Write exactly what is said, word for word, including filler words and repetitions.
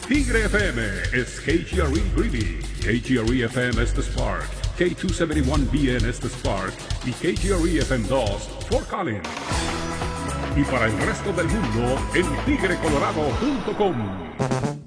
Tigre F M is K G R E Greeley, K G R E F M es The Spark, K two seventy-one B N es The Spark y K G R E F M dos Fort Collins. Y para el resto del mundo en tigre colorado punto com.